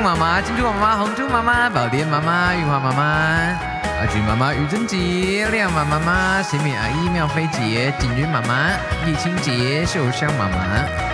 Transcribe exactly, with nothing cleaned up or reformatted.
妈妈、金珠妈妈、红珠妈妈、宝莲妈妈、玉华妈妈、阿菊妈妈、于贞姐、亮妈妈妈、贤美阿姨、妙菲姐、景云妈妈、叶青姐、秀香妈妈。